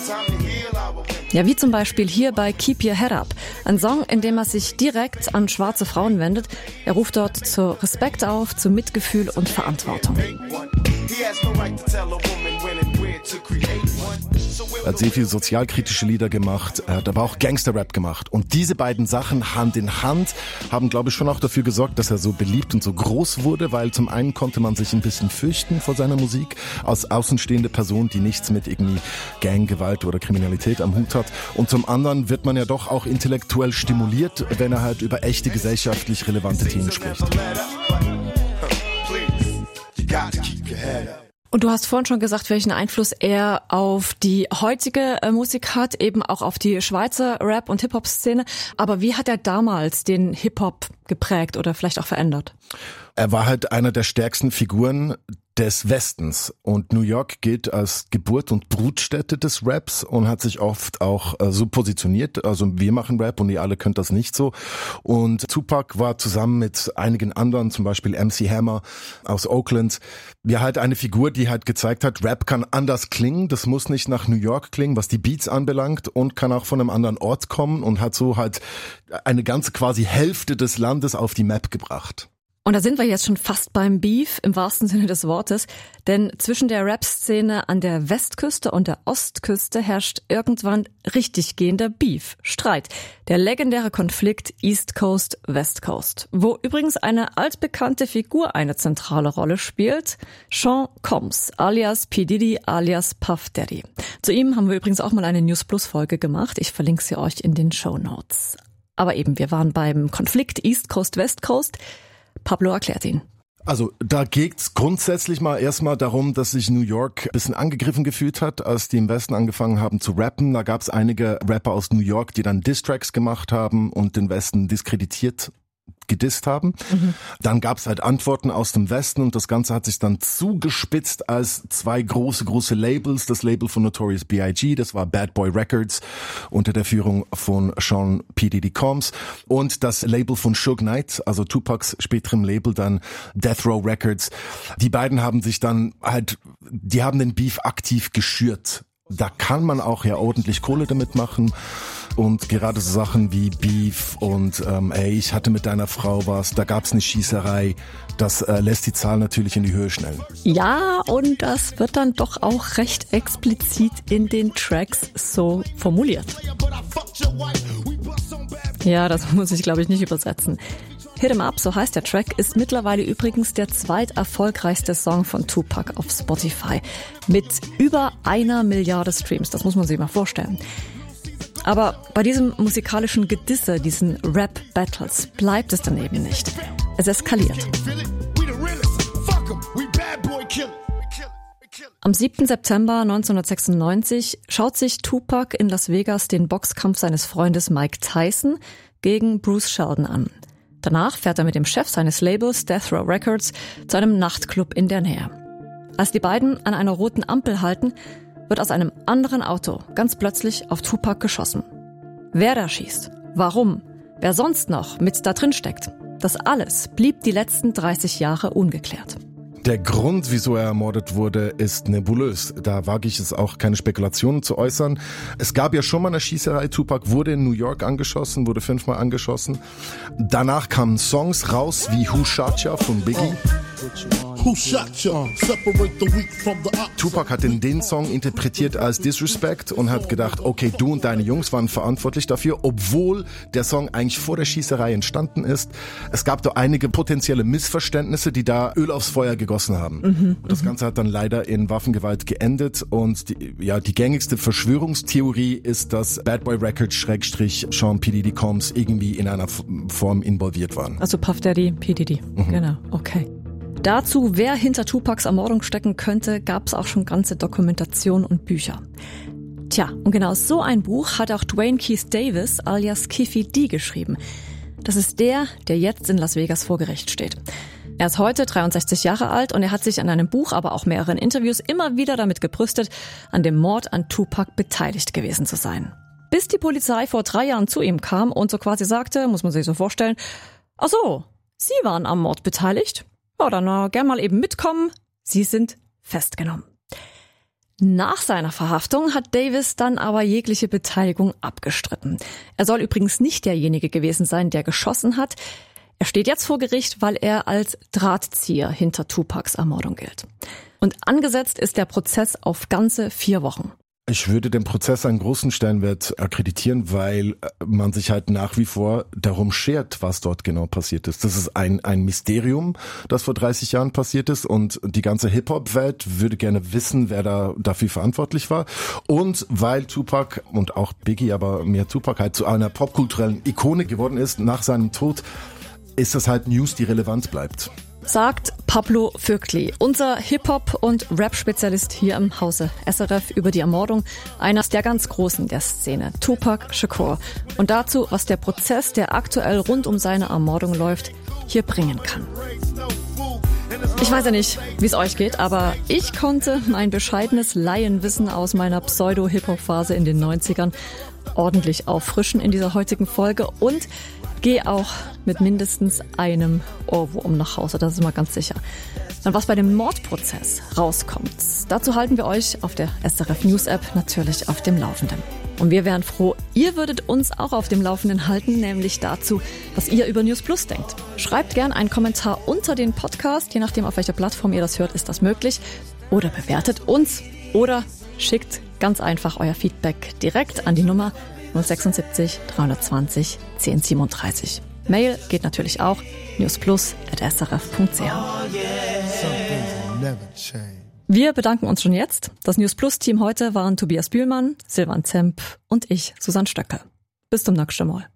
Ja, wie zum Beispiel hier bei Keep Your Head Up. Ein Song, in dem er sich direkt an schwarze Frauen wendet. Er ruft dort zu Respekt auf, zu Mitgefühl und Verantwortung. Er hat sehr viele sozialkritische Lieder gemacht, er hat aber auch Gangster-Rap gemacht. Und diese beiden Sachen Hand in Hand haben, glaube ich, schon auch dafür gesorgt, dass er so beliebt und so groß wurde, weil zum einen konnte man sich ein bisschen fürchten vor seiner Musik, als außenstehende Person, die nichts mit irgendwie Ganggewalt oder Kriminalität am Hut hat. Und zum anderen wird man ja doch auch intellektuell stimuliert, wenn er halt über echte gesellschaftlich relevante Themen spricht. Und du hast vorhin schon gesagt, welchen Einfluss er auf die heutige Musik hat, eben auch auf die Schweizer Rap- und Hip-Hop-Szene. Aber wie hat er damals den Hip-Hop geprägt oder vielleicht auch verändert? Er war halt einer der stärksten Figuren des Westens und New York gilt als Geburt- und Brutstätte des Raps und hat sich oft auch so positioniert, also wir machen Rap und ihr alle könnt das nicht so. Und Tupac war zusammen mit einigen anderen, zum Beispiel MC Hammer aus Oakland, ja halt eine Figur, die halt gezeigt hat, Rap kann anders klingen, das muss nicht nach New York klingen, was die Beats anbelangt und kann auch von einem anderen Ort kommen und hat so halt eine ganze quasi Hälfte des Landes auf die Map gebracht. Und da sind wir jetzt schon fast beim Beef im wahrsten Sinne des Wortes, denn zwischen der Rap-Szene an der Westküste und der Ostküste herrscht irgendwann richtig gehender Beef, Streit. Der legendäre Konflikt East Coast, West Coast, wo übrigens eine altbekannte Figur eine zentrale Rolle spielt, Sean Combs, alias P. Diddy, alias Puff Daddy. Zu ihm haben wir übrigens auch mal eine News Plus Folge gemacht, ich verlinke sie euch in den Shownotes. Aber eben, wir waren beim Konflikt East Coast, West Coast. Pablo erklärt ihn. Also da geht's grundsätzlich mal erstmal darum, dass sich New York ein bisschen angegriffen gefühlt hat, als die im Westen angefangen haben zu rappen. Da gab's einige Rapper aus New York, die dann Diss-Tracks gemacht haben und den Westen gedisst haben. Dann gab's halt Antworten aus dem Westen und das Ganze hat sich dann zugespitzt als zwei große Labels. Das Label von Notorious B.I.G., das war Bad Boy Records unter der Führung von Sean P. Diddy Combs und das Label von Suge Knight, also Tupacs späterem Label dann Death Row Records. Die beiden haben sich dann halt, die haben den Beef aktiv geschürt. Da kann man auch ja ordentlich Kohle damit machen und gerade so Sachen wie Beef und ich hatte mit deiner Frau was, da gab's eine Schießerei, das lässt die Zahl natürlich in die Höhe schnellen. Ja, und das wird dann doch auch recht explizit in den Tracks so formuliert. Ja, das muss ich glaube ich nicht übersetzen. Hit 'em Up, so heißt der Track, ist mittlerweile übrigens der zweiterfolgreichste Song von Tupac auf Spotify. Mit über 1 Milliarde Streams, das muss man sich mal vorstellen. Aber bei diesem musikalischen Gedisse, diesen Rap-Battles, bleibt es dann eben nicht. Es eskaliert. Am 7. September 1996 schaut sich Tupac in Las Vegas den Boxkampf seines Freundes Mike Tyson gegen Bruce Sheldon an. Danach fährt er mit dem Chef seines Labels Death Row Records zu einem Nachtclub in der Nähe. Als die beiden an einer roten Ampel halten, wird aus einem anderen Auto ganz plötzlich auf Tupac geschossen. Wer da schießt, warum, wer sonst noch mit da drin steckt, das alles blieb die letzten 30 Jahre ungeklärt. Der Grund, wieso er ermordet wurde, ist nebulös. Da wage ich es auch, keine Spekulationen zu äußern. Es gab ja schon mal eine Schießerei. Tupac wurde in New York angeschossen, wurde 5-mal angeschossen. Danach kamen Songs raus wie Who Shot Ya von Biggie. Tupac hat den Song interpretiert als Disrespect und hat gedacht, okay, du und deine Jungs waren verantwortlich dafür, obwohl der Song eigentlich vor der Schießerei entstanden ist. Es gab da einige potenzielle Missverständnisse, die da Öl aufs Feuer gegossen haben. Und das Ganze hat dann leider in Waffengewalt geendet und die gängigste Verschwörungstheorie ist, dass Bad Boy Records / Sean P. Diddy Combs irgendwie in einer Form involviert waren. Also Puff Daddy, P. Diddy, genau, okay. Dazu, wer hinter Tupacs Ermordung stecken könnte, gab es auch schon ganze Dokumentationen und Bücher. Tja, und genau so ein Buch hat auch Dwayne Keith Davis alias Kiffy D geschrieben. Das ist der jetzt in Las Vegas vor Gericht steht. Er ist heute 63 Jahre alt und er hat sich an einem Buch, aber auch mehreren Interviews immer wieder damit gebrüstet, an dem Mord an Tupac beteiligt gewesen zu sein. Bis die Polizei vor 3 Jahren zu ihm kam und so quasi sagte, muss man sich so vorstellen, ach so, Sie waren am Mord beteiligt? Ja, dann gern mal eben mitkommen. Sie sind festgenommen. Nach seiner Verhaftung hat Davis dann aber jegliche Beteiligung abgestritten. Er soll übrigens nicht derjenige gewesen sein, der geschossen hat. Er steht jetzt vor Gericht, weil er als Drahtzieher hinter Tupacs Ermordung gilt. Und angesetzt ist der Prozess auf ganze 4 Wochen. Ich würde dem Prozess einen großen Stellenwert akkreditieren, weil man sich halt nach wie vor darum schert, was dort genau passiert ist. Das ist ein Mysterium, das vor 30 Jahren passiert ist, und die ganze Hip-Hop-Welt würde gerne wissen, wer da dafür verantwortlich war. Und weil Tupac und auch Biggie, aber mehr Tupac halt zu einer popkulturellen Ikone geworden ist, nach seinem Tod ist das halt News, die relevant bleibt. Sagt Pablo Vöckli, unser Hip-Hop- und Rap-Spezialist hier im Hause SRF über die Ermordung eines der ganz Großen der Szene, Tupac Shakur. Und dazu, was der Prozess, der aktuell rund um seine Ermordung läuft, hier bringen kann. Ich weiß ja nicht, wie es euch geht, aber ich konnte mein bescheidenes Laienwissen aus meiner Pseudo-Hip-Hop-Phase in den 90ern ordentlich auffrischen in dieser heutigen Folge und gehe auch mit mindestens einem Ohrwurm nach Hause, das ist mal ganz sicher. Und was bei dem Mordprozess rauskommt, dazu halten wir euch auf der SRF News App natürlich auf dem Laufenden. Und wir wären froh, ihr würdet uns auch auf dem Laufenden halten, nämlich dazu, was ihr über News Plus denkt. Schreibt gern einen Kommentar unter den Podcast, je nachdem auf welcher Plattform ihr das hört, ist das möglich. Oder bewertet uns oder schickt ganz einfach euer Feedback direkt an die Nummer 076 320 1037. Mail geht natürlich auch, newsplus@srf.ch. Wir bedanken uns schon jetzt. Das News Plus Team heute waren Tobias Bühlmann, Silvan Zemp und ich, Susanne Stöckel. Bis zum nächsten Mal.